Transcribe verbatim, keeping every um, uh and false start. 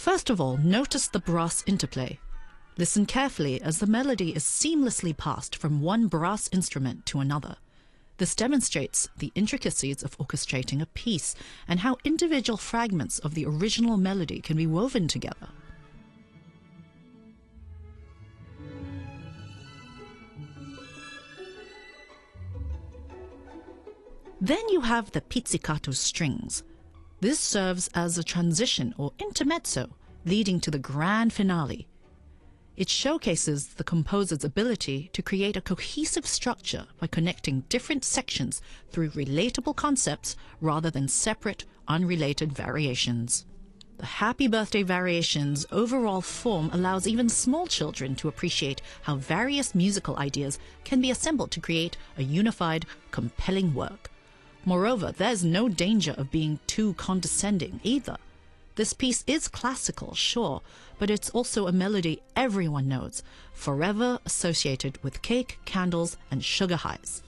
First of all, notice the brass interplay. Listen carefully as the melody is seamlessly passed from one brass instrument to another. This demonstrates the intricacies of orchestrating a piece and how individual fragments of the original melody can be woven together. Then you have the pizzicato strings. This serves as a transition or intermezzo, leading to the grand finale. It showcases the composer's ability to create a cohesive structure by connecting different sections through relatable concepts rather than separate, unrelated variations. The Happy Birthday Variations' overall form allows even small children to appreciate how various musical ideas can be assembled to create a unified, compelling work. Moreover, there's no danger of being too condescending either. This piece is classical, sure, but it's also a melody everyone knows, forever associated with cake, candles, and sugar highs.